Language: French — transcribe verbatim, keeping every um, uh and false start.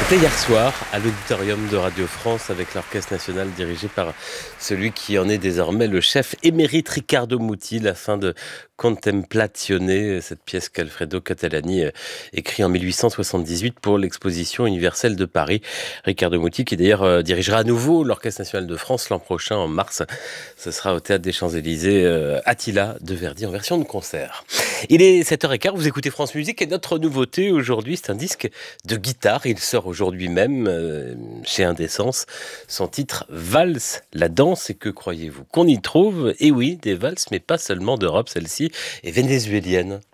C'était hier soir à l'auditorium de Radio France avec l'Orchestre national dirigé par celui qui en est désormais le chef émérite Riccardo Muti, la fin de Contemplazione, cette pièce qu'Alfredo Catalani euh, écrit en mille huit cent soixante-dix-huit pour l'exposition universelle de Paris. Riccardo Muti qui d'ailleurs euh, dirigera à nouveau l'Orchestre national de France l'an prochain en mars. Ce sera au Théâtre des Champs-Élysées, euh, Attila de Verdi en version de concert. Il est sept heures quinze, vous écoutez France Musique et notre nouveauté aujourd'hui, c'est un disque de guitare. Il sort aujourd'hui même euh, chez Indécence. Son titre Valse, la danse, et que croyez-vous qu'on y trouve? Eh oui, des valses, mais pas seulement d'Europe, celle-ci est vénézuélienne.